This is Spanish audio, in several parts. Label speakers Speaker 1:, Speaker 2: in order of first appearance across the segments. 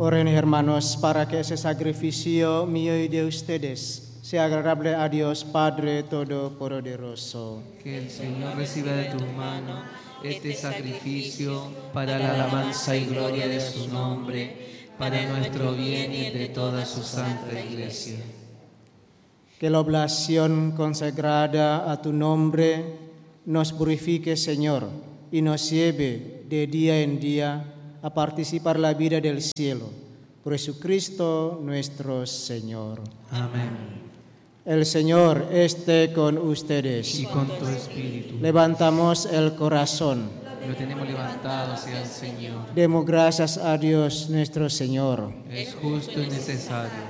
Speaker 1: Oren, hermanos, para que ese sacrificio mío y de ustedes sea agradable a Dios Padre Todopoderoso.
Speaker 2: Que el Señor reciba de tus manos este sacrificio para la alabanza y gloria de su nombre, para nuestro bien y el de toda su santa Iglesia.
Speaker 1: Que la oblación consagrada a tu nombre nos purifique, Señor, y nos lleve de día en día a participar la vida del cielo. Por Jesucristo nuestro Señor.
Speaker 2: Amén.
Speaker 1: El Señor esté con ustedes.
Speaker 2: Y con tu espíritu.
Speaker 1: Levantamos el corazón.
Speaker 2: Lo tenemos levantado hacia el Señor.
Speaker 1: Demos gracias a Dios nuestro Señor.
Speaker 2: Es justo y necesario.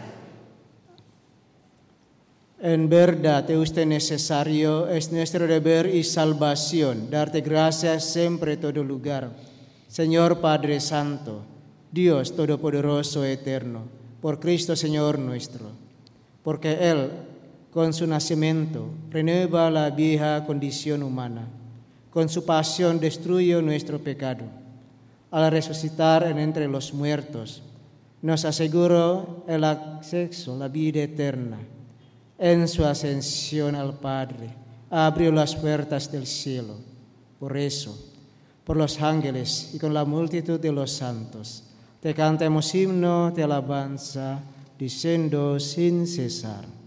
Speaker 1: En verdad, te es necesario, es nuestro deber y salvación, darte gracias siempre en todo lugar. Señor Padre Santo, Dios Todopoderoso Eterno, por Cristo Señor nuestro, porque Él, con su nacimiento, renueva la vieja condición humana, con su pasión destruyó nuestro pecado. Al resucitar entre los muertos, nos aseguró el acceso a la vida eterna. En su ascensión al Padre, abrió las puertas del cielo. Por eso, por los ángeles y con la multitud de los santos, te cantemos himno de alabanza, diciendo sin cesar.